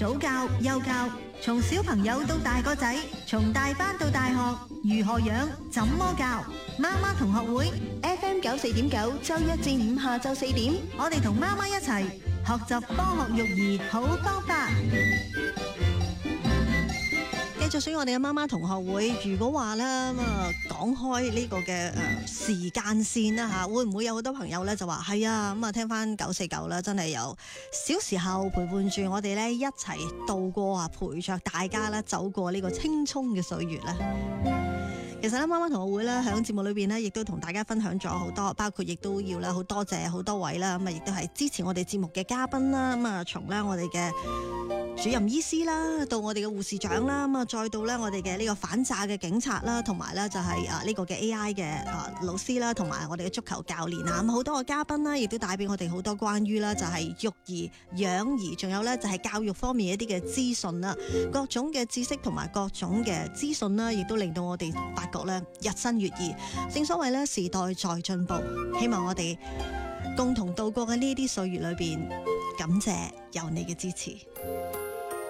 早教、幼教，從小朋友到大個仔，從大班到大學，如何養，怎麼教？媽媽同學會 FM 94.9，周一至五下晝4點， 我哋同媽媽一齊學習科學育兒好方法。繼續屬於我哋嘅媽媽同學會，如果話咧講開呢個嘅時間線啦嚇，會唔會有好多朋友咧就話係啊咁啊？聽翻949啦，真係有小時候陪伴住我哋咧一齊度過啊，陪着大家咧走過呢個青葱嘅歲月咧。其實咧，媽媽同學會咧喺節目裏邊咧，亦都同大家分享咗好多，包括亦都要啦，好多謝好多位啦，咁啊，亦都係支持我哋節目嘅嘉賓啦，咁啊，從咧我哋嘅主任醫師啦，到我哋嘅護士長啦，咁啊，再到咧我哋嘅呢個反詐嘅警察啦，同埋咧就係呢個嘅 AI 嘅老師啦，同埋我哋嘅足球教練啊，咁好多個嘉賓啦，亦都帶俾我哋好多關於啦就係育兒、養兒，仲有咧就係教育方面一啲嘅資訊啦，各種嘅知識同埋各種嘅資訊啦，亦都令到我哋發覺咧日新月異。正所謂咧時代在進步，希望我哋共同度過嘅呢啲歲月裏邊，感謝有你嘅支持。